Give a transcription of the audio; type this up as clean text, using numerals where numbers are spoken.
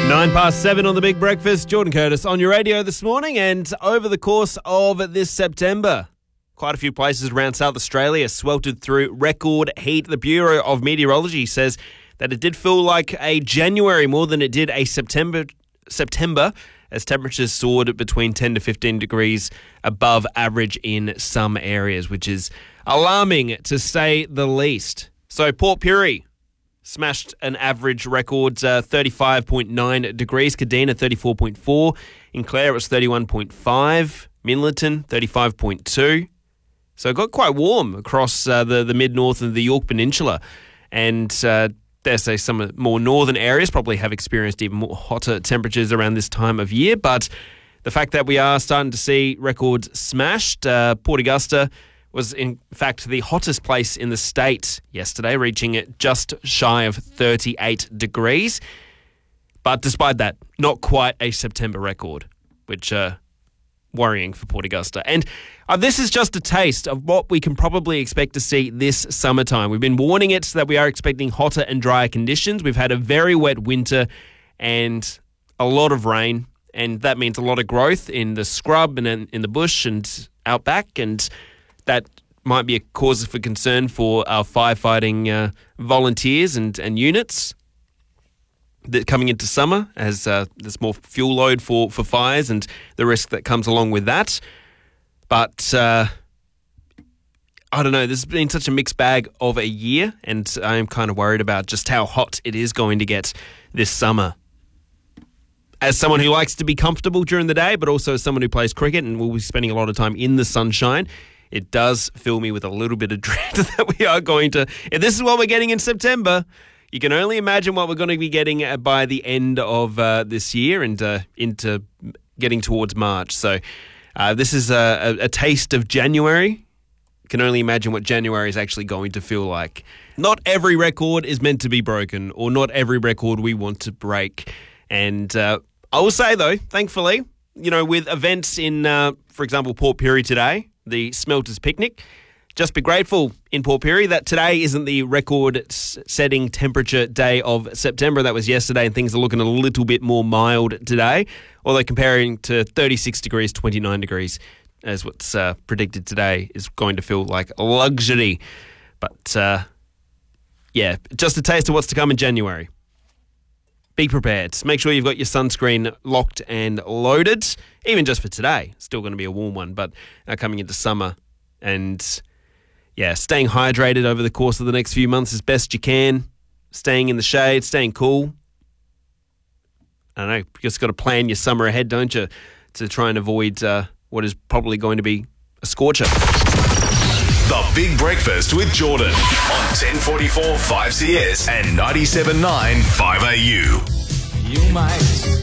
7:09 on The Big Breakfast. Jordan Curtis on your radio this morning, and over the course of this September, quite a few places around South Australia sweltered through record heat. The Bureau of Meteorology says that it did feel like a January more than it did a September, as temperatures soared between 10 to 15 degrees above average in some areas, which is alarming to say the least. So Port Pirie smashed an average record 35.9 degrees. Kadina 34.4. In Clare it was 31.5. Minlaton 35.2. So it got quite warm across the mid-north and the Yorke Peninsula. And dare say some more northern areas probably have experienced even more hotter temperatures around this time of year. But the fact that we are starting to see records smashed, Port Augusta was in fact the hottest place in the state yesterday, reaching just shy of 38 degrees. But despite that, not quite a September record, which worrying for Port Augusta. And this is just a taste of what we can probably expect to see this summertime. We've been warning it that we are expecting hotter and drier conditions. We've had a very wet winter and a lot of rain, and that means a lot of growth in the scrub and in the bush and outback, and that might be a cause for concern for our firefighting volunteers and units that coming into summer, as there's more fuel load for fires and the risk that comes along with that. But I don't know, this has been such a mixed bag of a year, and I am kind of worried about just how hot it is going to get this summer. As someone who likes to be comfortable during the day, but also as someone who plays cricket and will be spending a lot of time in the sunshine, it does fill me with a little bit of dread that we are going to, if this is what we're getting in September, you can only imagine what we're going to be getting by the end of this year and into getting towards March. So this is a taste of January. You can only imagine what January is actually going to feel like. Not every record is meant to be broken, or not every record we want to break. And I will say, though, thankfully, you know, with events in, for example, Port Pirie today, the Smelters Picnic, just be grateful in Port Pirie that today isn't the record-setting temperature day of September. That was yesterday, and things are looking a little bit more mild today, although comparing to 36 degrees, 29 degrees, as what's predicted today, is going to feel like a luxury. But, yeah, just a taste of what's to come in January. Be prepared. Make sure you've got your sunscreen locked and loaded, even just for today. Still going to be a warm one, but coming into summer. And, yeah, staying hydrated over the course of the next few months as best you can. Staying in the shade, staying cool. I don't know, you just got to plan your summer ahead, don't you, to try and avoid what is probably going to be a scorcher. The Big Breakfast with Jordan on 1044 5CS and 97.9 5AU. You might